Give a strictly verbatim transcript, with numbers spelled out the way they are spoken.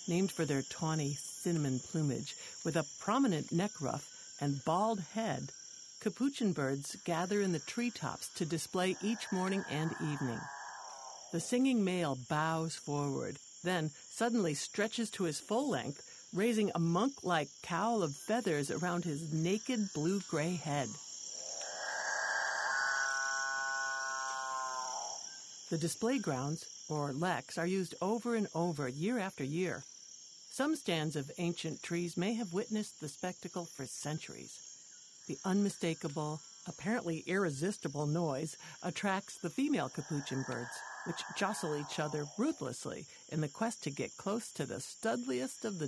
named for their tawny cinnamon plumage. With a prominent neck ruff and bald head, capuchin birds gather in the treetops to display each morning and evening. The singing male bows forward, then suddenly stretches to his full length, raising a monk-like cowl of feathers around his naked blue-gray head. The display grounds, or leks, are used over and over, year after year. Some stands of ancient trees may have witnessed the spectacle for centuries. The unmistakable, apparently irresistible noise attracts the female capuchin birds, which jostle each other ruthlessly in the quest to get close to the studliest of the